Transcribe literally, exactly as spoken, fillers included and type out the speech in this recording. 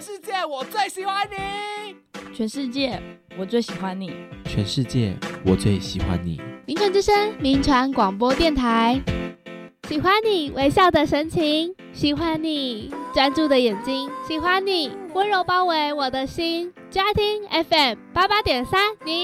全世界我最喜欢你， 全世界我最喜欢你， 全世界我最喜欢你。 民传之声，民传广播电台，喜欢你微笑的神情，喜欢你专注的眼睛，喜欢你温柔包围我的心。家庭 F M 八八点三，你